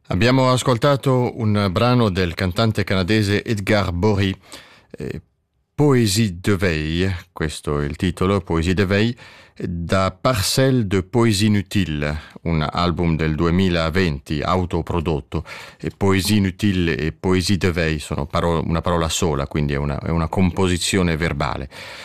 Abbiamo ascoltato un brano del cantante canadese Edgar Bory, Poésie de veille, questo è il titolo, Poésie de veille, da Parcelle de Poésie Inutile, un album del 2020 autoprodotto. Poésie Inutile e Poésie de veille sono una parola sola, quindi è una composizione verbale.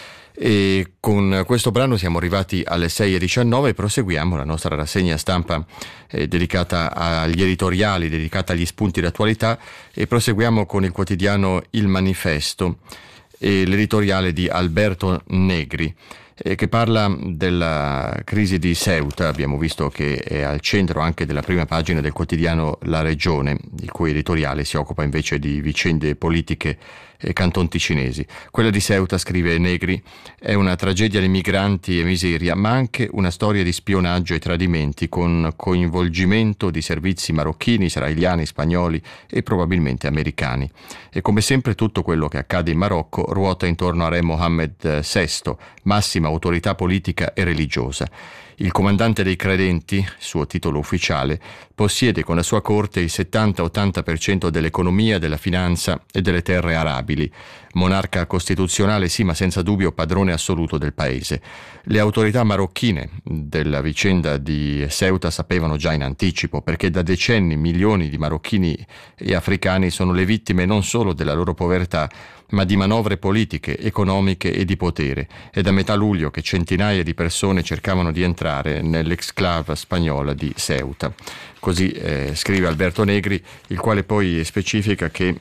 E con questo brano siamo arrivati alle 6:19 e proseguiamo la nostra rassegna stampa dedicata agli editoriali, dedicata agli spunti d'attualità, e proseguiamo con il quotidiano Il Manifesto e l'editoriale di Alberto Negri, che parla della crisi di Ceuta. Abbiamo visto che è al centro anche della prima pagina del quotidiano La Regione, il cui editoriale si occupa invece di vicende politiche cantonticinesi. Quella di Ceuta, scrive Negri, è una tragedia di migranti e miseria, ma anche una storia di spionaggio e tradimenti, con coinvolgimento di servizi marocchini, israeliani, spagnoli e probabilmente americani. E come sempre tutto quello che accade in Marocco ruota intorno a Re Mohammed VI, massima autorità politica e religiosa. Il comandante dei credenti, suo titolo ufficiale, possiede con la sua corte il 70-80% dell'economia, della finanza e delle terre arabili. Monarca costituzionale sì, ma senza dubbio padrone assoluto del paese. Le autorità marocchine della vicenda di Ceuta sapevano già in anticipo, perché da decenni milioni di marocchini e africani sono le vittime non solo della loro povertà, ma di manovre politiche, economiche e di potere. È da metà luglio che centinaia di persone cercavano di entrare nell'exclave spagnola di Ceuta. Così scrive Alberto Negri, il quale poi specifica che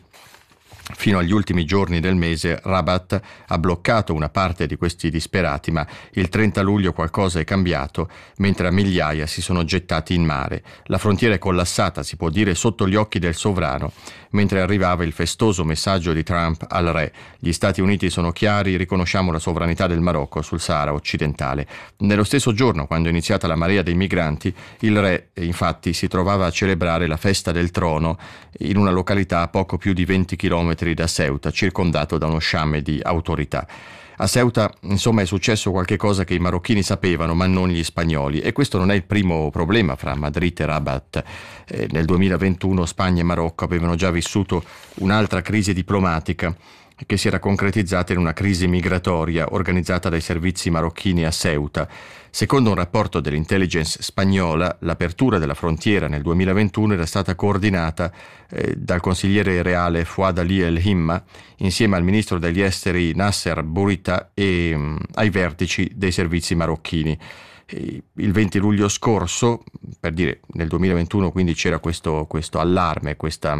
fino agli ultimi giorni del mese Rabat ha bloccato una parte di questi disperati, ma il 30 luglio qualcosa è cambiato, mentre a migliaia si sono gettati in mare. La frontiera è collassata, si può dire, sotto gli occhi del sovrano, mentre arrivava il festoso messaggio di Trump al re. Gli Stati Uniti sono chiari, riconosciamo la sovranità del Marocco sul Sahara occidentale. Nello stesso giorno, quando è iniziata la marea dei migranti, il re infatti si trovava a celebrare la festa del trono in una località a poco più di 20 chilometri da Ceuta, circondato da uno sciame di autorità. A Ceuta, insomma, è successo qualche cosa che i marocchini sapevano, ma non gli spagnoli, e questo non è il primo problema fra Madrid e Rabat. Nel 2021 Spagna e Marocco avevano già vissuto un'altra crisi diplomatica che si era concretizzata in una crisi migratoria organizzata dai servizi marocchini a Ceuta. Secondo un rapporto dell'intelligence spagnola, l'apertura della frontiera nel 2021 era stata coordinata dal consigliere reale Fouad Ali El Himma insieme al ministro degli esteri Nasser Bourita e ai vertici dei servizi marocchini. Il 20 luglio scorso, per dire, nel 2021 quindi c'era questo allarme, questa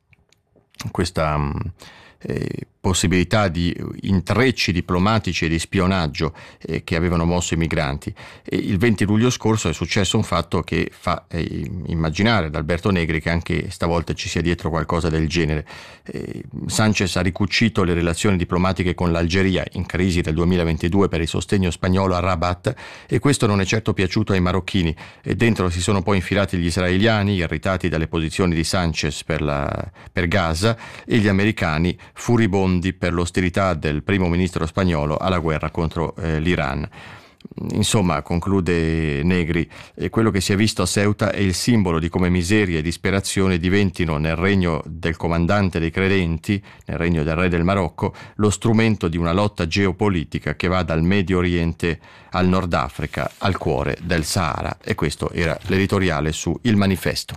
possibilità di intrecci diplomatici e di spionaggio che avevano mosso i migranti. E il 20 luglio scorso è successo un fatto che fa immaginare ad Alberto Negri che anche stavolta ci sia dietro qualcosa del genere. Sanchez ha ricucito le relazioni diplomatiche con l'Algeria, in crisi del 2022 per il sostegno spagnolo a Rabat, e questo non è certo piaciuto ai marocchini, e dentro si sono poi infilati gli israeliani, irritati dalle posizioni di Sanchez per Gaza, e gli americani, furibondi per l'ostilità del primo ministro spagnolo alla guerra contro l'Iran. Insomma, conclude Negri, quello che si è visto a Ceuta è il simbolo di come miseria e disperazione diventino nel regno del comandante dei credenti, nel regno del re del Marocco, lo strumento di una lotta geopolitica che va dal Medio Oriente al Nord Africa, al cuore del Sahara. E questo era l'editoriale su Il Manifesto.